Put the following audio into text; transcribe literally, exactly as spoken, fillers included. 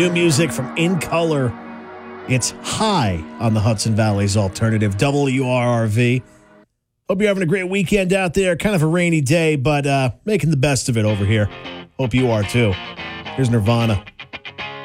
New music from In Color. It's High on the Hudson Valley's Alternative, W R R V. Hope you're having a great weekend out there. Kind of a rainy day, but uh, making the best of it over here. Hope you are too. Here's Nirvana.